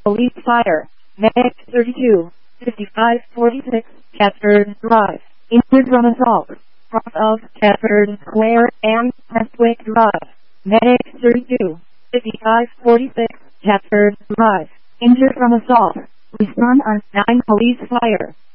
police fire. Medic 32, 5546, Catford Drive. Injured from assault. Cross of Catford Square and Prestwick Drive. Medic 32, 5546, Catford Drive. Injured from assault. Respond on 9 police fire.